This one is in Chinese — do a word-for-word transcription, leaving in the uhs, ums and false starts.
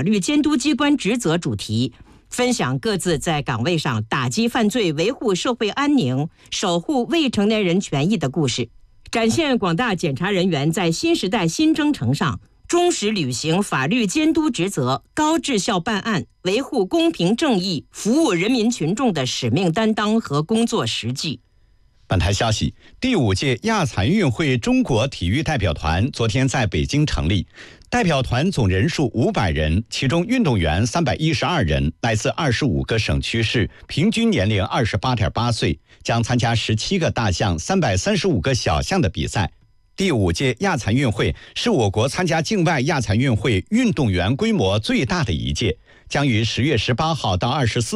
法律监督机关职责主题，分享各自在岗位上打击犯罪、维护社会安宁、守护未成年人权益的故事，展现广大检察人员在新时代新征程上忠实履行法律监督职责、高质效办案、维护公平正义、服务人民群众的使命担当和工作实际。 本台消息，第五届亚残运会中国体育代表团昨天在北京成立，代表团总人数五百人，其中运动员三百一十二人，来自二十五个省区市，平均年龄二十八点八岁，将参加十七个大项、三百三十五个小项的比赛。第五届亚残运会是我国参加境外亚残运会运动员规模最大的一届，将于十月十八号到二十四